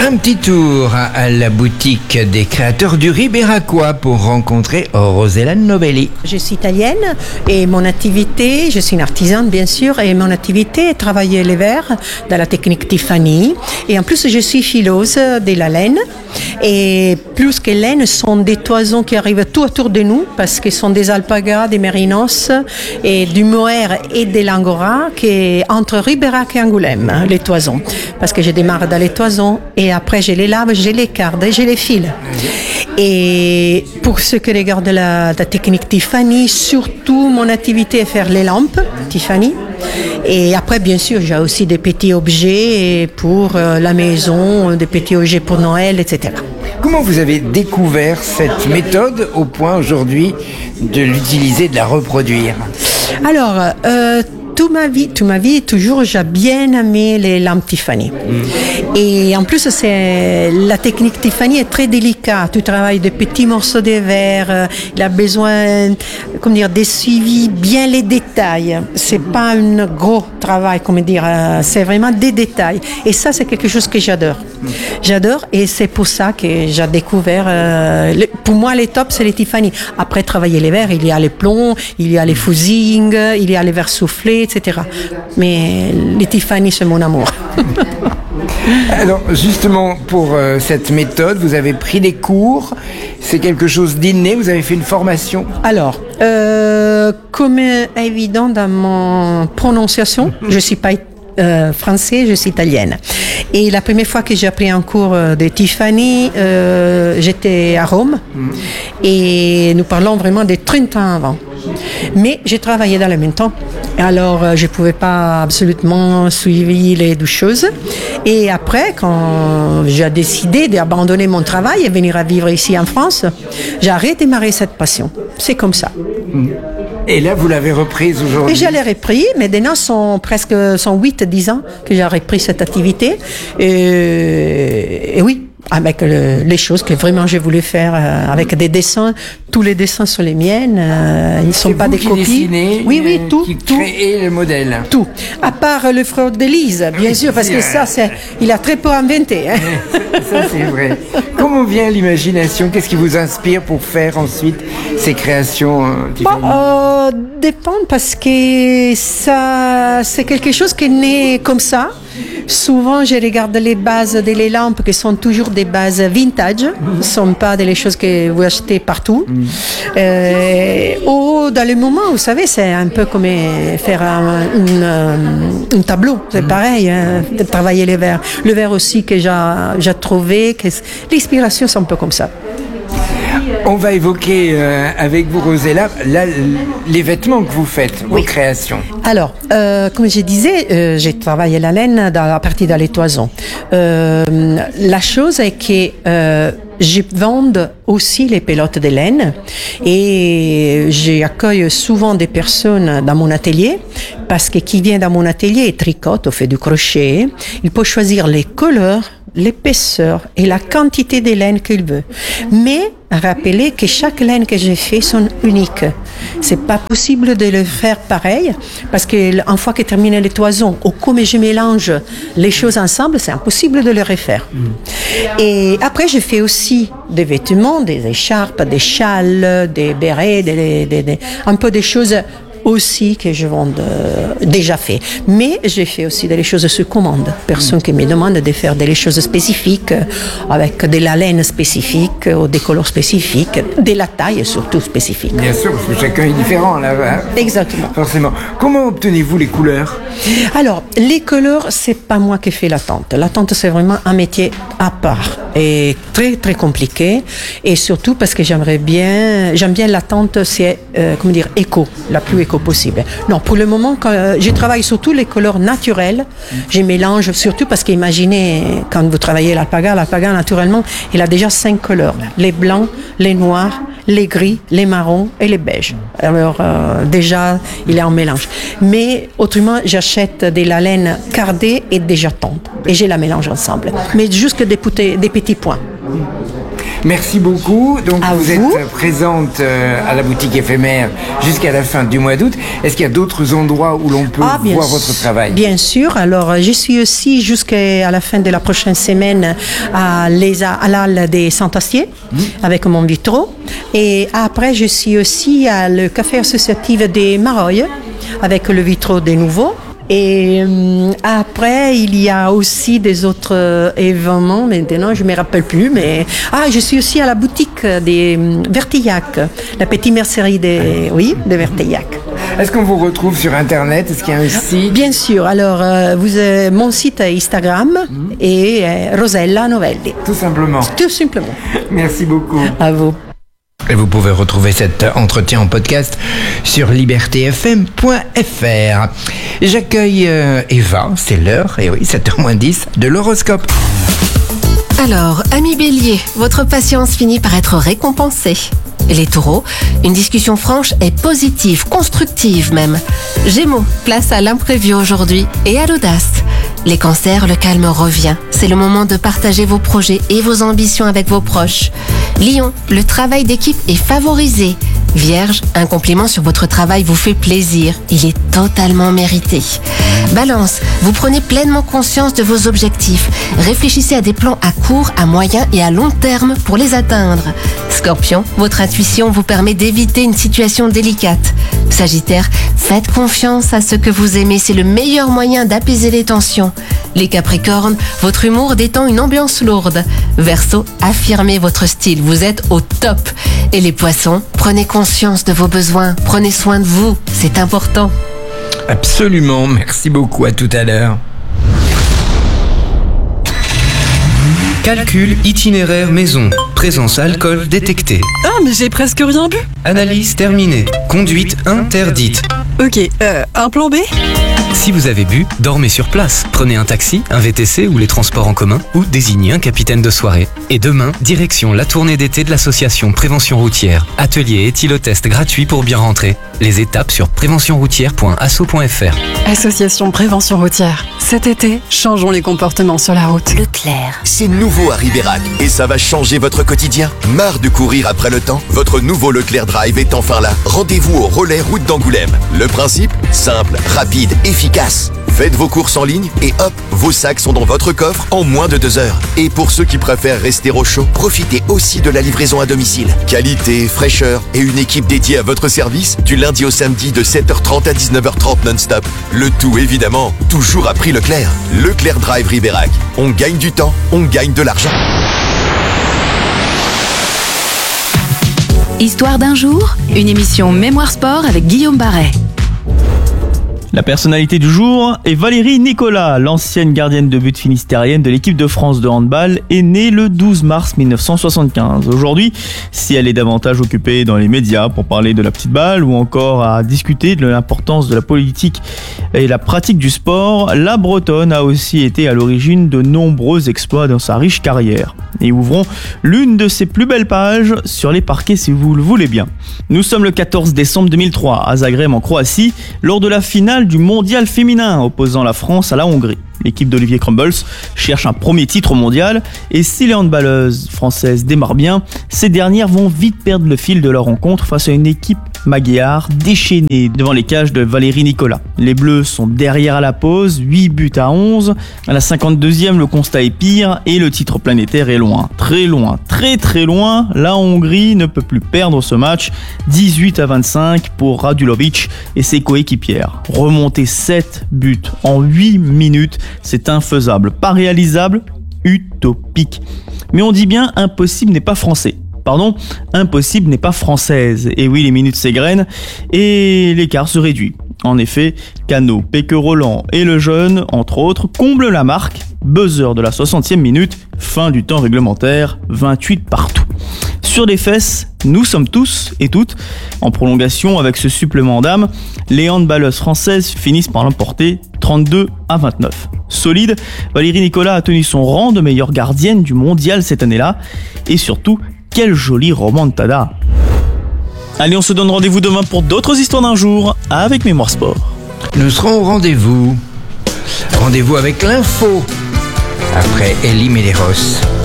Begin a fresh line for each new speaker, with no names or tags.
Un petit tour à la boutique des créateurs du Ribéracois pour rencontrer Rosella Novelli.
Je suis italienne et mon activité, je suis une artisane bien sûr, et mon activité est travailler les verres dans la technique Tiffany. Et en plus, je suis fileuse de la laine. Et plus que laine, ce sont des toisons qui arrivent tout autour de nous parce que ce sont des alpagas, des mérinos et du mohair et de l'angora qui est entre Ribérac et Angoulême, les toisons. Parce que je démarre dans les toisons et après je les lave, je les carde et je les file. Et pour ceux qui regardent la technique Tiffany, surtout mon activité est faire les lampes Tiffany. Et après, bien sûr, j'ai aussi des petits objets pour la maison, des petits objets pour Noël, etc.
Comment vous avez découvert cette méthode au point aujourd'hui de l'utiliser, de la reproduire ?
Alors, toute ma vie, toujours, j'ai bien aimé les lampes Tiffany. Et en plus, la technique Tiffany est très délicate. Tu travailles de petits morceaux de verre. Il a besoin, de suivi bien les détails. C'est pas un gros travail, c'est vraiment des détails. Et ça, c'est quelque chose que j'adore. J'adore, et c'est pour ça que j'ai découvert. Pour moi, les tops, c'est les Tiffany. Après travailler les verres, il y a les plombs, il y a les fusings, il y a les verres soufflés, etc. Mais les Tiffany, c'est mon amour.
Alors justement, pour cette méthode, vous avez pris des cours, c'est quelque chose d'inné, vous avez fait une formation ?
Alors, comme évident dans mon prononciation, je ne suis pas français, je suis italienne. Et la première fois que j'ai appris un cours de Tiffany, j'étais à Rome et nous parlons vraiment de 30 ans avant. Mais j'ai travaillé dans le même temps. Alors, je ne pouvais pas absolument suivre les deux choses. Et après, quand j'ai décidé d'abandonner mon travail et venir à vivre ici en France, j'ai redémarré cette passion. C'est comme ça.
Et là, vous l'avez reprise aujourd'hui ?
Et je l'ai repris. Maintenant, sont 8-10 ans que j'ai repris cette activité. Et oui, avec les choses que vraiment j'ai voulu faire avec des dessins. Tous les dessins sont les miennes. Ils ne sont pas des copies.
Dessinez,
oui, tout.
Qui créez le modèle.
Tout. À part le frère d'Élise, bien sûr, parce que ça, il a très peu inventé. Hein.
Ça, c'est vrai. Comment vient l'imagination ? Qu'est-ce qui vous inspire pour faire ensuite ces créations
dépend, parce que ça, c'est quelque chose qui est né comme ça. Souvent, je regarde les bases des lampes qui sont toujours des bases vintage. Ce ne sont pas des choses que vous achetez partout. Ou dans le moment, vous savez, c'est un peu comme faire un tableau. C'est pareil, hein, de travailler les verres. Le verre aussi que j'ai trouvé, que l'inspiration, c'est un peu comme ça.
On va évoquer avec vous, Rosella, les vêtements que vous faites, vos créations.
Alors, comme je disais, j'ai travaillé la laine à partir de les toisons. La chose est que je vends aussi les pelotes de laine et j'accueille souvent des personnes dans mon atelier parce que qui vient dans mon atelier et tricote ou fait du crochet, il peut choisir les couleurs, l'épaisseur et la quantité de laine qu'il veut. Mais rappelez que chaque laine que j'ai fait sont uniques. C'est pas possible de le faire pareil parce que une fois que termine les toisons ou comme je mélange les choses ensemble, c'est impossible de le refaire. Et après, je fais aussi des vêtements, des écharpes, des châles, des bérets, un peu des choses aussi que je vends déjà fait. Mais j'ai fait aussi des choses sur commande. Personne qui me demande de faire des choses spécifiques avec de la laine spécifique ou des couleurs spécifiques, de la taille surtout spécifique.
Bien sûr, parce que chacun est différent là.
Exactement.
Forcément. Comment obtenez-vous les couleurs ?
Alors, les couleurs, c'est pas moi qui fais la tente. La tente, c'est vraiment un métier à part et très très compliqué. Et surtout parce que j'aime bien la tente, c'est éco, la plus éco possible. Non, pour le moment, quand je travaille surtout les couleurs naturelles. Je mélange surtout parce qu'imaginez, quand vous travaillez l'alpaga naturellement, il a déjà 5 couleurs. Les blancs, les noirs, les gris, les marrons et les beiges. Alors, déjà, il est en mélange. Mais autrement, j'achète de la laine cardée et déjà tente. Et je la mélange ensemble. Mais jusque des petits points.
Merci beaucoup. Donc
À
vous
vous.
êtes présente à la boutique éphémère jusqu'à la fin du mois d'août. Est-ce qu'il y a d'autres endroits où l'on peut
Bien
voir
sûr.
votre travail?
Bien sûr. Alors, je suis aussi jusqu'à la fin de la prochaine semaine à l'Halle des Saint-Astier avec mon vitro. Et après, je suis aussi à le Café associatif des Marolles avec le vitro des Nouveaux. Et après, il y a aussi des autres événements. Maintenant, je ne me rappelle plus. Mais je suis aussi à la boutique des Vertillac, la petite mercerie de Vertillac.
Est-ce qu'on vous retrouve sur Internet? Est-ce qu'il y a un site?
Bien sûr. Alors, mon site est Instagram et Rosella Novelli.
Tout simplement.
Tout simplement.
Merci beaucoup.
À vous.
Et vous pouvez retrouver cet entretien en podcast sur libertéfm.fr. J'accueille Eva, c'est l'heure, et oui, 7h-10 de l'horoscope.
Alors, amis Bélier, votre patience finit par être récompensée. Les Taureaux, une discussion franche est positive, constructive même. Gémeaux, place à l'imprévu aujourd'hui et à l'audace. Les Cancers, le calme revient. C'est le moment de partager vos projets et vos ambitions avec vos proches. Lion, le travail d'équipe est favorisé. Vierge, un compliment sur votre travail vous fait plaisir. Il est totalement mérité. Balance, vous prenez pleinement conscience de vos objectifs. Réfléchissez à des plans à court, à moyen et à long terme pour les atteindre. Scorpion, votre intuition vous permet d'éviter une situation délicate. Sagittaire, faites confiance à ce que vous aimez, c'est le meilleur moyen d'apaiser les tensions. Les Capricornes, votre humour détend une ambiance lourde. Verseau, affirmez votre style, vous êtes au top. Et les Poissons, prenez conscience de vos besoins, prenez soin de vous, c'est important.
Absolument, merci beaucoup, à tout à l'heure.
Calcul itinéraire maison. Présence alcool détectée.
Ah, mais j'ai presque rien bu.
Analyse terminée. Conduite interdite.
Ok, un plan B?
Si vous avez bu, dormez sur place. Prenez un taxi, un VTC ou les transports en commun ou désignez un capitaine de soirée. Et demain, direction la tournée d'été de l'association Prévention Routière. Atelier éthylotest gratuit pour bien rentrer. Les étapes sur préventionroutière.asso.fr.
Association Prévention Routière. Cet été, changeons les comportements sur la route.
Leclerc. C'est nouveau à Ribérac et ça va changer votre quotidien. Marre de courir après le temps? Votre nouveau Leclerc Drive est enfin là. Rendez-vous au relais route d'Angoulême. Le principe? Simple, rapide, efficace. Faites vos courses en ligne et hop, vos sacs sont dans votre coffre en moins de 2 heures. Et pour ceux qui préfèrent rester au chaud, profitez aussi de la livraison à domicile. Qualité, fraîcheur et une équipe dédiée à votre service du lundi au samedi de 7h30 à 19h30 non-stop. Le tout évidemment, toujours à prix Leclerc. Leclerc Drive Ribérac. On gagne du temps, on gagne de l'argent.
Histoire d'un jour, une émission Mémoire Sport avec Guillaume Barret.
La personnalité du jour est Valérie Nicolas, l'ancienne gardienne de but finistérienne de l'équipe de France de handball, est née le 12 mars 1975. Aujourd'hui, si elle est davantage occupée dans les médias pour parler de la petite balle ou encore à discuter de l'importance de la politique et la pratique du sport, la Bretonne a aussi été à l'origine de nombreux exploits dans sa riche carrière. Et ouvrons l'une de ses plus belles pages sur les parquets si vous le voulez bien. Nous sommes le 14 décembre 2003 à Zagreb en Croatie lors de la finale du mondial féminin opposant la France à la Hongrie. L'équipe d'Olivier Crumbles cherche un premier titre mondial et si les handballeuses françaises démarrent bien, ces dernières vont vite perdre le fil de leur rencontre face à une équipe magyare déchaînée devant les cages de Valérie Nicolas. Les Bleus sont derrière à la pause, 8 buts à 11. À la 52e, le constat est pire et le titre planétaire est loin. Très loin, très très loin. La Hongrie ne peut plus perdre ce match. 18 à 25 pour Radulovic et ses coéquipières. Remonter 7 buts en 8 minutes, c'est infaisable, pas réalisable, utopique. Mais on dit bien impossible n'est pas français. Pardon, impossible n'est pas française. Et oui, les minutes s'égrènent et l'écart se réduit. En effet, Cano, Péque-Roland et le jeune, entre autres, comblent la marque. Buzzer de la 60e minute, fin du temps réglementaire, 28 partout. Sur les fesses, nous sommes tous et toutes en prolongation avec ce supplément d'âme. Les handballeuses françaises finissent par l'emporter 32 à 29. Solide, Valérie Nicolas a tenu son rang de meilleure gardienne du mondial cette année-là. Et surtout, quelle jolie remontada. Allez, on se donne rendez-vous demain pour d'autres histoires d'un jour avec Mémoire Sport.
Nous serons au rendez-vous. Rendez-vous avec l'info après Elie Medeiros.